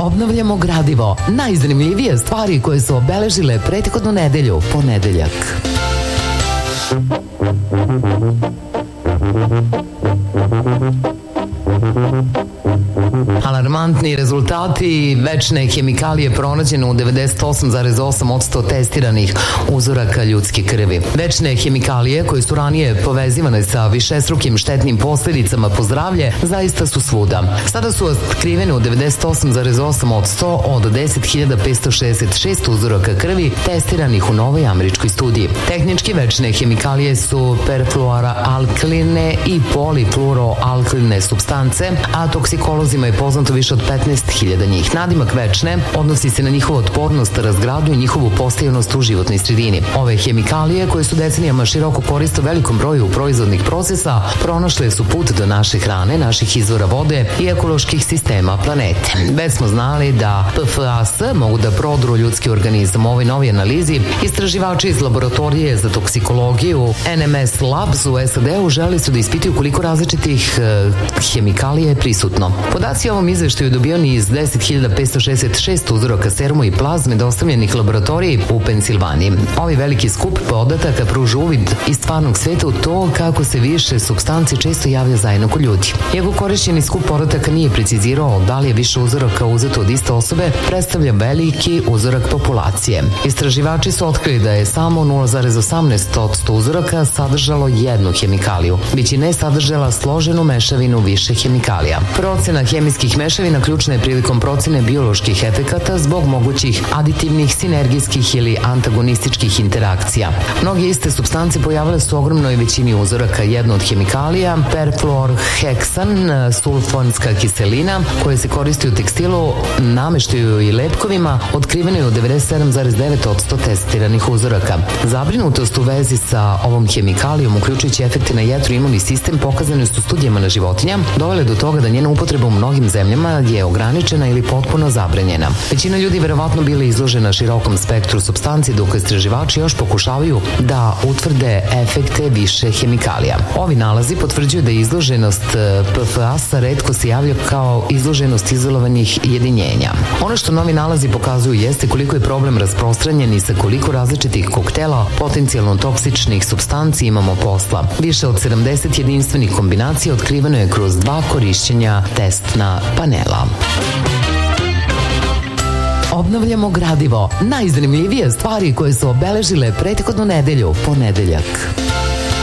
Obnavljamo gradivo. Najzanimljivije stvari koje su obeležile prethodnu nedelju, ponedeljak. Alarmantni rezultati večne hemikalije pronađene u 98,8% testiranih uzoraka ljudske krvi. Večne hemikalije, koje su ranije povezivane sa višestrukim štetnim posljedicama po zdravlje, zaista su svuda. Sada su otkrivene u 98,8% od 10.566 uzoraka krvi testiranih u novoj američkoj studiji. Tehnički večne hemikalije su perfluoroalkiline i polifluoroalkiline supstance, a toksikolozima je poznato više od 15.000 njih. Nadimak večne odnosi se na njihovu otpornost, razgradu i njihovu postojanost u životnoj sredini. Ove hemikalije, koje su decenijama široko koriste u velikom broju proizvodnih procesa, pronašle su put do naše hrane, naših izvora vode i ekoloških sistema planete. Već smo znali da PFAS mogu da prodru ljudski organizam. U ovoj novoj analizi istraživači iz laboratorije za toksikologiju NMS Labs u SAD-u želi su da ispituju koliko različitih hemikalija je prisutno. Podaci o ovom izveštaju dobijani iz 10.566 uzoraka seruma i plazme dostavljenih laboratoriji u Pensilvaniji. Ovi veliki skup podataka pruža uvid iz stvarnog sveta u to kako se više supstanci često javlja zajedno kod ljudi. Iako korišćeni skup podataka nije precizirao da li je više uzoraka uzeto od iste osobe, predstavlja veliki uzorak populacije. Istraživači su otkrili da je samo 0,18% uzoraka sadržalo jednu hemikaliju, većina je sadržala složenu mešavinu više hemikalija. Procena hemijskih mešavina ključna je prilikom procene bioloških efekata zbog mogućih aditivnih, sinergijskih ili antagonističkih interakcija. Mnoge iste supstance pojavile su u ogromnoj većini uzoraka. Jedna od hemikalija, perfluorheksan, sulfonska kiselina, koja se koristi u tekstilu, nameštaju i lepkovima, otkrivena je u 97,9% testiranih uzoraka. Zabrinutost u vezi sa ovom hemikalijom, uključujući efekte na jetru i imunni sistem, pokazane su studijama na životinja, dovele do toga da njena upotreba u mnogim zemljama je ograničena ili potpuno zabranjena. Većina ljudi verovatno bili izložena širokom spektru supstanci, dok istraživači još pokušavaju da utvrde efekte više hemikalija. Ovi nalazi potvrđuju da je izloženost PFAS-a retko se javlja kao izloženost izolovanih jedinjenja. Ono što novi nalazi pokazuju jeste koliko je problem rasprostranjen i sa koliko različitih koktela potencijalno toksičnih supstanci imamo posla. Više od 70 jedinstvenih kombinacija otkriveno je kroz 2 korišćenja testna panela. Obnavljamo gradivo. Najzanimljivije stvari koje su obeležile prethodnu nedelju, ponedeljak.